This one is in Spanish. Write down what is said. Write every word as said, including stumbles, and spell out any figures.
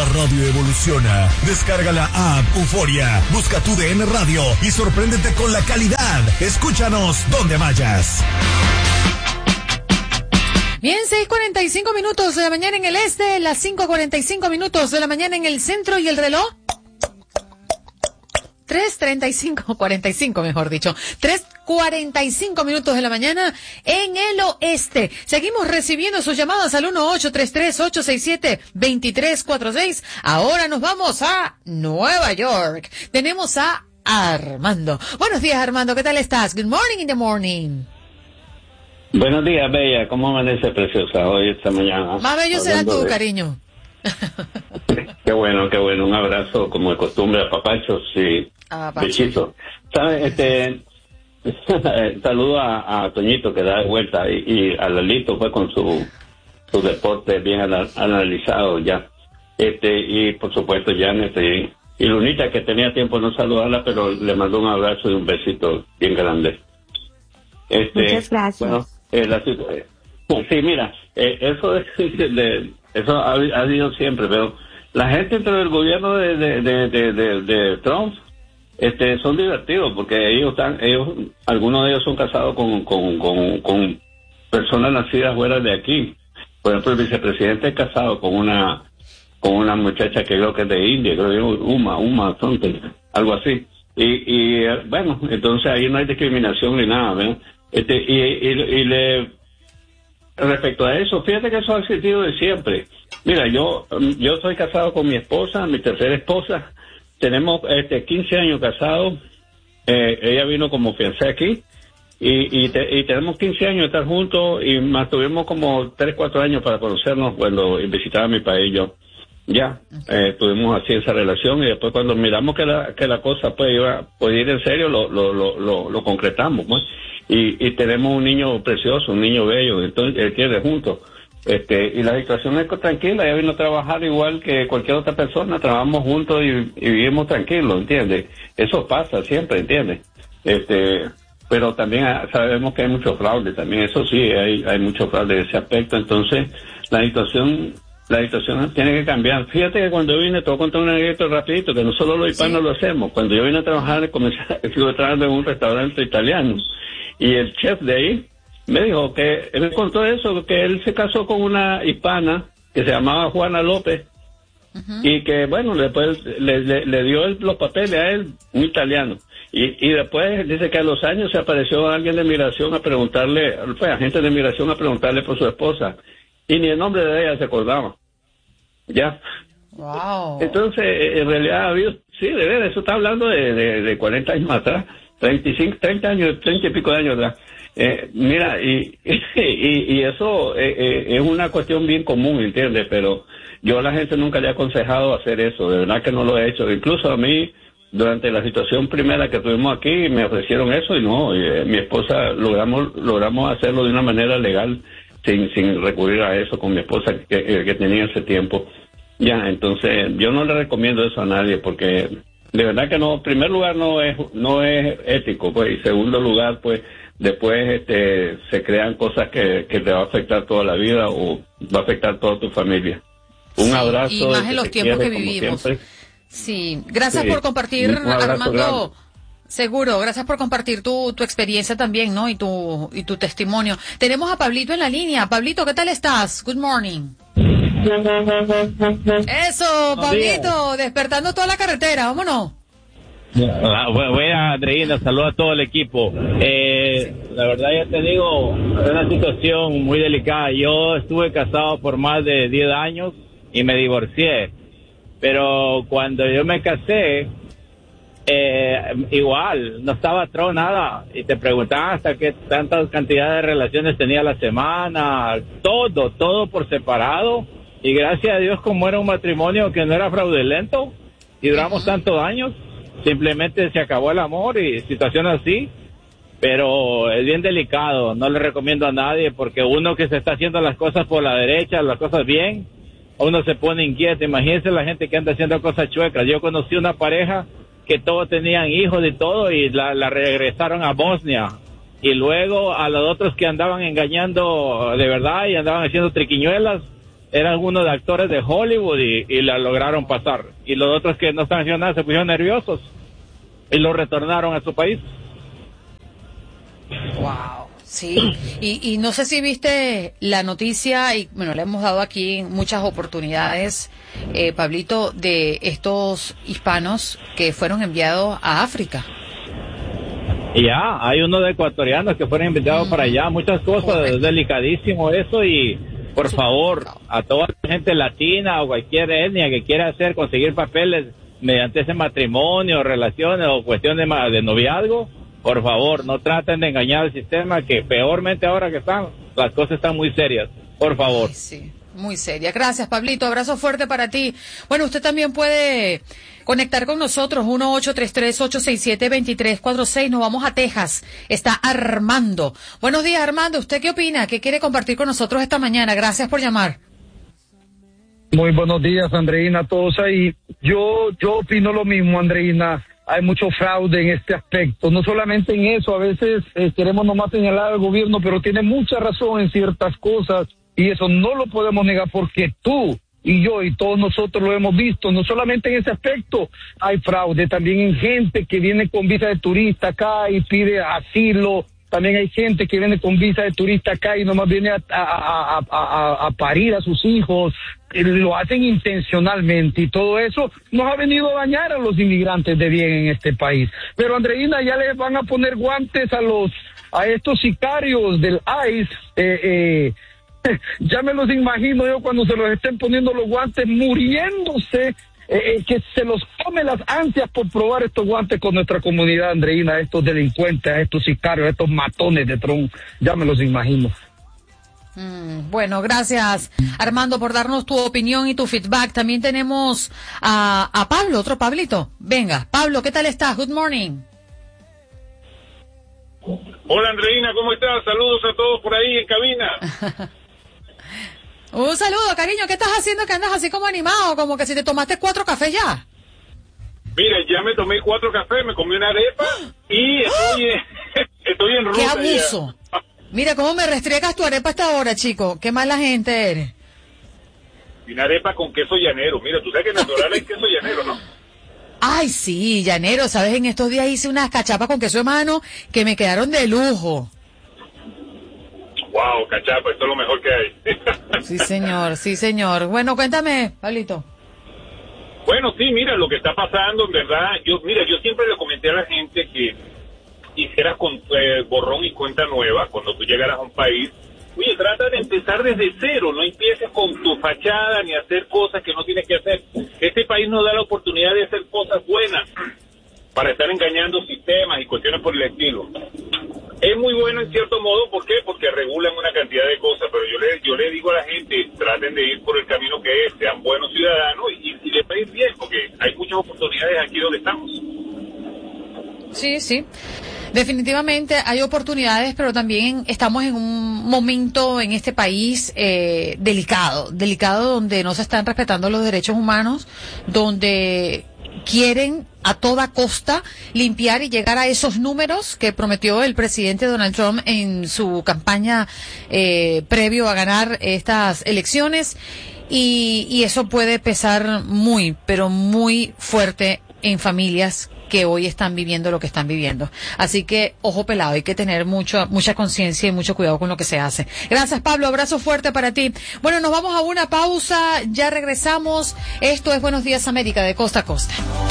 radio evoluciona. Descarga la app Euforia, busca tu D N Radio y sorpréndete con la calidad. Escúchanos donde vayas. Bien, seis cuarenta y cinco minutos de la mañana en el este, las cinco cuarenta y cinco minutos de la mañana en el centro, y el reloj tres treinta y cinco, cuarenta y cinco mejor dicho, tres cuarenta y cinco minutos de la mañana en el oeste. Seguimos recibiendo sus llamadas al uno ocho tres tres, ocho seis siete, dos tres cuatro seis. Ahora nos vamos a Nueva York. Tenemos a Armando. Buenos días, Armando, ¿qué tal estás? Good morning in the morning. Buenos días, Bella. ¿Cómo amanece, preciosa, hoy, esta mañana? Más bello será tú, de... cariño. Qué bueno, qué bueno. Un abrazo, como de costumbre, a papachos y ah, bechitos. ¿Sabes? Este, saludo a, a Toñito, que da de vuelta, y, y a Lalito, fue con su, su deporte bien anal, analizado ya. Este, y por supuesto, Janet y, y Lunita, que tenía tiempo no saludarla, pero le mando un abrazo y un besito bien grande. Este, Muchas gracias. Bueno, eh, la, eh, sí, mira, eh, eso es, de, eso ha, ha habido siempre, pero la gente dentro del gobierno de, de, de, de, de, de Trump, este, son divertidos porque ellos están, ellos, algunos de ellos son casados con, con, con, con personas nacidas fuera de aquí. Por ejemplo, el vicepresidente es casado con una, con una muchacha que creo que es de India, creo que es Uma, Uma, something, algo así. Y, y bueno, entonces ahí no hay discriminación ni nada, ¿ven? Este, y, y, y le, respecto a eso, fíjate que eso ha existido de siempre. Mira, yo, yo soy casado con mi esposa, mi tercera esposa, tenemos este quince años casados, eh, ella vino como fiancé aquí, y, y, te, y tenemos quince años de estar juntos, y más tuvimos como tres, cuatro años para conocernos cuando visitaba mi país yo. Ya, eh, tuvimos así esa relación, y después cuando miramos que la, que la cosa pues iba, podía ir en serio, lo, lo, lo, lo, lo concretamos, pues. Y, y tenemos un niño precioso, un niño bello, entonces él quiere juntos. Este, y la situación es tranquila, ella vino a trabajar igual que cualquier otra persona, trabajamos juntos y, y vivimos tranquilos, ¿entiendes? Eso pasa siempre, ¿entiendes? Este, pero también sabemos que hay mucho fraude, también eso sí, hay, hay mucho fraude en ese aspecto, entonces la situación, la situación tiene que cambiar. Fíjate que cuando yo vine, te voy a contar un anécdota rapidito, que no solo los hispanos sí. lo hacemos. Cuando yo vine a trabajar, comencé, estuve trabajando en un restaurante italiano, y el chef de ahí me dijo que, él me contó eso, que él se casó con una hispana que se llamaba Juana López, uh-huh. y que, bueno, después le, le, le dio el, los papeles a él, un italiano. Y, y después dice que a los años se apareció alguien de migración a preguntarle, fue agente de migración a preguntarle por su esposa, y ni el nombre de ella se acordaba. ¿Ya? Wow. Entonces, en realidad ha habido, sí, de verdad, eso está hablando de, de, de cuarenta años atrás, treinta y cinco, treinta años, treinta y pico de años atrás. Eh, mira, y, y, y eso eh, eh, es una cuestión bien común, ¿entiendes? Pero yo a la gente nunca le he aconsejado hacer eso, de verdad que no lo he hecho. Incluso a mí, durante la situación primera que tuvimos aquí, me ofrecieron eso y no, y, eh, mi esposa logramos logramos hacerlo de una manera legal, sin sin recurrir a eso con mi esposa que, que tenía ese tiempo. Ya, entonces yo no le recomiendo eso a nadie porque de verdad que no, en primer lugar no es no es ético, pues, y segundo lugar, pues, después este se crean cosas que, que te va a afectar toda la vida o va a afectar toda tu familia. Un sí, abrazo. Y más en los tiempos que vivimos. Siempre. Sí, gracias sí. por compartir, Armando. Grande. Seguro, gracias por compartir tu, tu experiencia también, ¿no? Y tu, y tu testimonio. Tenemos a Pablito en la línea. Pablito, ¿qué tal estás? Good morning. Eso, Pablito, despertando toda la carretera, vámonos. Buena, Andreina, saludos a todo el equipo. Eh, la verdad ya te digo, es una situación muy delicada. Yo estuve casado por más de diez años y me divorcié. Pero cuando yo me casé, eh, igual, no estaba atrás nada. Y te preguntaban hasta qué tantas cantidades de relaciones tenía la semana, todo, todo por separado. Y gracias a Dios, como era un matrimonio que no era fraudulento y duramos tantos años, simplemente se acabó el amor y situaciones así. Pero es bien delicado, no le recomiendo a nadie porque uno que se está haciendo las cosas por la derecha, las cosas bien, uno se pone inquieto. Imagínense la gente que anda haciendo cosas chuecas. Yo conocí una pareja que todos tenían hijos y todo y la, la regresaron a Bosnia. Y luego a los otros que andaban engañando de verdad y andaban haciendo triquiñuelas, eran algunos de actores de Hollywood y, y la lograron pasar. Y los otros que no estaban haciendo nada se pusieron nerviosos y lo retornaron a su país. Wow, sí. Y, y no sé si viste la noticia, y bueno, le hemos dado aquí muchas oportunidades, eh, Pablito, de estos hispanos que fueron enviados a África. Ya, hay unos de ecuatorianos que fueron invitados mm. para allá, muchas cosas, correcto. Es delicadísimo eso y por favor, a toda la gente latina o cualquier etnia que quiera hacer, conseguir papeles mediante ese matrimonio, relaciones o cuestión de, de noviazgo, por favor, no traten de engañar al sistema, que peormente ahora que están, las cosas están muy serias, por favor. Ay, sí, muy serias. Gracias, Pablito, abrazo fuerte para ti. Bueno, usted también puede conectar con nosotros, uno ocho tres tres, ocho seis siete, dos tres cuatro seis. Nos vamos a Texas. Está Armando. Buenos días, Armando. ¿Usted qué opina? ¿Qué quiere compartir con nosotros esta mañana? Gracias por llamar. Muy buenos días, Andreina, a todos ahí. Yo, yo opino lo mismo, Andreina. Hay mucho fraude en este aspecto. No solamente en eso, a veces eh, queremos nomás señalar al gobierno, pero tiene mucha razón en ciertas cosas y eso no lo podemos negar porque tú y yo y todos nosotros lo hemos visto. No solamente en ese aspecto hay fraude, también en gente que viene con visa de turista acá y pide asilo. También hay gente que viene con visa de turista acá y nomás viene a, a, a, a, a parir a sus hijos. Lo hacen intencionalmente y todo eso nos ha venido a dañar a los inmigrantes de bien en este país. Pero Andreina, ya les van a poner guantes a los a estos sicarios del I C E. Eh, eh, ya me los imagino yo cuando se los estén poniendo los guantes muriéndose. Eh, que se los come las ansias por probar estos guantes con nuestra comunidad, Andreina, a estos delincuentes, a estos sicarios, a estos matones de Trump, ya me los imagino. Mm, bueno, gracias, Armando, por darnos tu opinión y tu feedback. También tenemos a, a Pablo, otro Pablito. Venga, Pablo, ¿qué tal estás? Good morning. Hola, Andreina, ¿cómo estás? Saludos a todos por ahí en cabina. Un saludo, cariño. ¿Qué estás haciendo que andas así como animado? Como que si te tomaste cuatro cafés ya. Mira, ya me tomé cuatro cafés, me comí una arepa y estoy, estoy en ruta. ¡Qué abuso! Ya. Mira cómo me restriegas tu arepa hasta ahora, chico. Qué mala gente eres. Y una arepa con queso llanero. Mira, tú sabes que en natural hay queso llanero, ¿no? Ay, sí, llanero. ¿Sabes? En estos días hice unas cachapas con queso de mano que me quedaron de lujo. Wow, cachapa, esto es lo mejor que hay. Sí, señor, sí, señor. Bueno, cuéntame, Pablito. Bueno, sí, mira, lo que está pasando, en verdad, yo, mira, yo siempre le comenté a la gente que hicieras con eh, borrón y cuenta nueva cuando tú llegaras a un país. Oye, trata de empezar desde cero, no empieces con tu fachada ni hacer cosas que no tienes que hacer. Este país nos da la oportunidad de hacer cosas buenas para estar engañando sistemas y cuestiones por el estilo. Es muy bueno en cierto modo, ¿por qué? Porque regulan una cantidad de cosas, pero yo le yo le digo a la gente, traten de ir por el camino que es, sean buenos ciudadanos y, y les va a ir bien, porque hay muchas oportunidades aquí donde estamos. Sí, sí. Definitivamente hay oportunidades, pero también estamos en un momento en este país eh, delicado, delicado donde no se están respetando los derechos humanos, donde quieren a toda costa limpiar y llegar a esos números que prometió el presidente Donald Trump en su campaña eh, previo a ganar estas elecciones y, y eso puede pesar muy, pero muy fuerte en familias que hoy están viviendo lo que están viviendo. Así que, ojo pelado, hay que tener mucho, mucha conciencia y mucho cuidado con lo que se hace. Gracias, Pablo, abrazo fuerte para ti. Bueno, nos vamos a una pausa, ya regresamos. Esto es Buenos Días América de Costa a Costa.